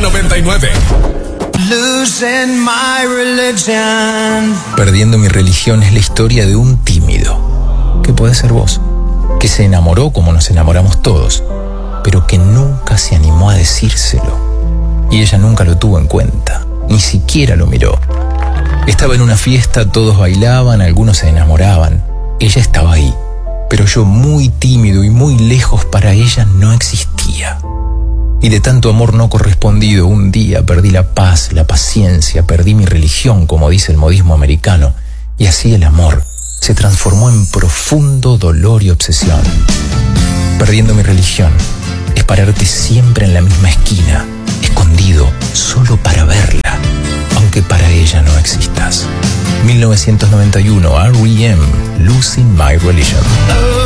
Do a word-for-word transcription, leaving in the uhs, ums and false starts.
noventa y nueve. Losing my religion. Perdiendo mi religión es la historia de un tímido, que puede ser vos, que se enamoró como nos enamoramos todos, pero que nunca se animó a decírselo. Y ella nunca lo tuvo en cuenta, ni siquiera lo miró. Estaba en una fiesta, todos bailaban, algunos se enamoraban. Ella estaba ahí, pero yo, muy tímido y muy lejos, para ella no existía. Y de tanto amor no correspondido, un día perdí la paz, la paciencia, perdí mi religión, como dice el modismo americano, y así el amor se transformó en profundo dolor y obsesión. Perdiendo mi religión es pararte siempre en la misma esquina, escondido, solo para verla, aunque para ella no existas. mil novecientos noventa y uno, R E M, Losing My Religion.